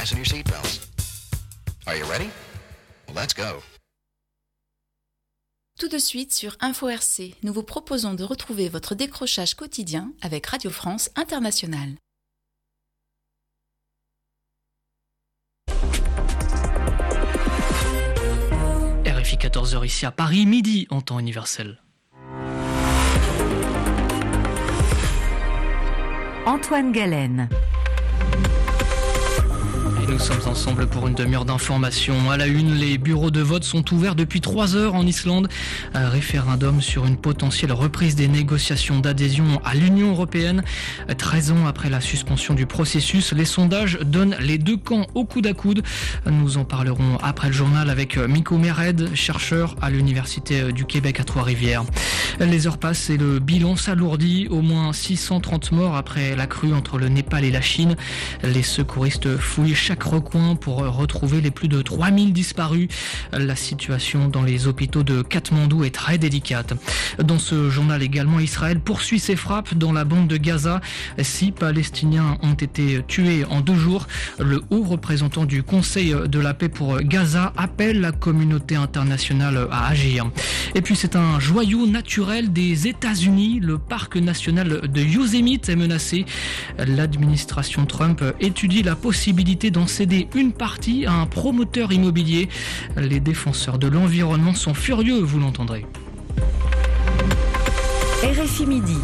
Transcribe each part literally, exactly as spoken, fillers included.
fasten your seatbelts. Are you ready? Well, let's go. Tout de suite sur Info R C, nous vous proposons de retrouver votre décrochage quotidien avec Radio France Internationale. R F I quatorze heures ici à Paris, midi en temps universel. Antoine Galen. Nous sommes ensemble pour une demi-heure d'information. À la une, les bureaux de vote sont ouverts depuis trois heures en Islande. Un référendum sur une potentielle reprise des négociations d'adhésion à l'Union européenne. treize ans après la suspension du processus, les sondages donnent les deux camps au coude à coude. Nous en parlerons après le journal avec Miko Mered, chercheur à l'Université du Québec à Trois-Rivières. Les heures passent et le bilan s'alourdit. Au moins six cent trente morts après la crue entre le Népal et la Chine. Les secouristes fouillent chaque recoin pour retrouver les plus de trois mille disparus. La situation dans les hôpitaux de Katmandou est très délicate. Dans ce journal également, Israël poursuit ses frappes dans la bande de Gaza. Six Palestiniens ont été tués en deux jours. Le haut représentant du Conseil de la paix pour Gaza appelle la communauté internationale à agir. Et puis c'est un joyau naturel des États-Unis. Le parc national de Yosemite est menacé. L'administration Trump étudie la possibilité d'en céder une partie à un promoteur immobilier. Les défenseurs de l'environnement sont furieux, vous l'entendrez. R F I Midi.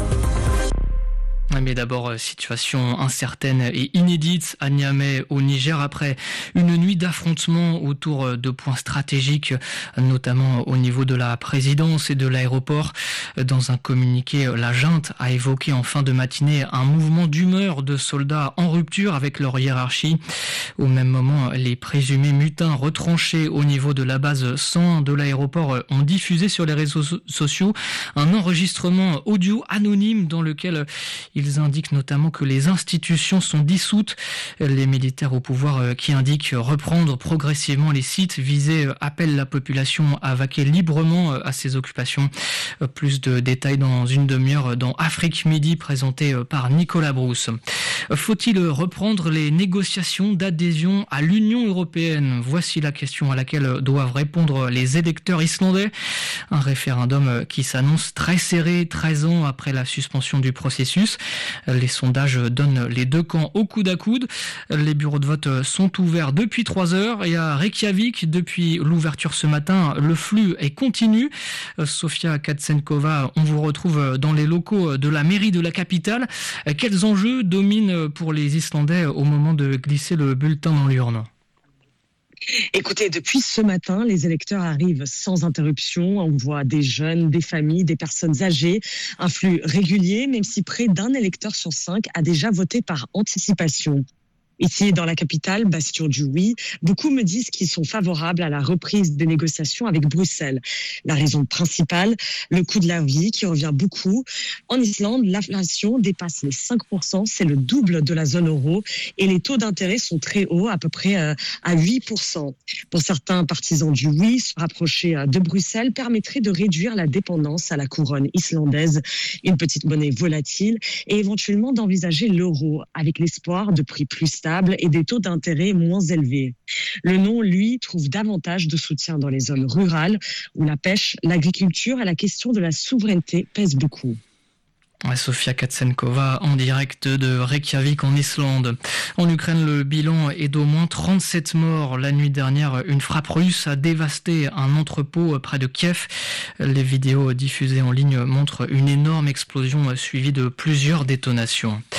Mais d'abord, situation incertaine et inédite à Niamey, au Niger, après une nuit d'affrontements autour de points stratégiques, notamment au niveau de la présidence et de l'aéroport. Dans un communiqué, la junte a évoqué en fin de matinée un mouvement d'humeur de soldats en rupture avec leur hiérarchie. Au même moment, les présumés mutins retranchés au niveau de la base cent un de l'aéroport ont diffusé sur les réseaux sociaux un enregistrement audio anonyme dans lequel ils Ils indiquent notamment que les institutions sont dissoutes. Les militaires au pouvoir qui indiquent reprendre progressivement les sites visés appellent la population à vaquer librement à ses occupations. Plus de détails dans une demi-heure dans Afrique Midi, présenté par Nicolas Brousse. Faut-il reprendre les négociations d'adhésion à l'Union européenne? Voici la question à laquelle doivent répondre les électeurs islandais. Un référendum qui s'annonce très serré, treize ans après la suspension du processus. Les sondages donnent les deux camps au coude à coude. Les bureaux de vote sont ouverts depuis trois heures et à Reykjavik, depuis l'ouverture ce matin, le flux est continu. Sofia Katsenkova, on vous retrouve dans les locaux de la mairie de la capitale. Quels enjeux dominent pour les Islandais au moment de glisser le bulletin dans l'urne ? Écoutez, depuis ce matin, les électeurs arrivent sans interruption. On voit des jeunes, des familles, des personnes âgées, un flux régulier, même si près d'un électeur sur cinq a déjà voté par anticipation. Ici, dans la capitale, bastion du oui, beaucoup me disent qu'ils sont favorables à la reprise des négociations avec Bruxelles. La raison principale, le coût de la vie qui revient beaucoup. En Islande, l'inflation dépasse les cinq pour cent, c'est le double de la zone euro et les taux d'intérêt sont très hauts, à peu près à huit pour cent. Pour certains partisans du oui, se rapprocher de Bruxelles permettrait de réduire la dépendance à la couronne islandaise, une petite monnaie volatile et éventuellement d'envisager l'euro avec l'espoir de prix plus stables et des taux d'intérêt moins élevés. Le non, lui, trouve davantage de soutien dans les zones rurales où la pêche, l'agriculture et la question de la souveraineté pèsent beaucoup. Sofia Katsenkova en direct de Reykjavik en Islande. En Ukraine, le bilan est d'au moins trente-sept morts. La nuit dernière, une frappe russe a dévasté un entrepôt près de Kiev. Les vidéos diffusées en ligne montrent une énorme explosion suivie de plusieurs détonations.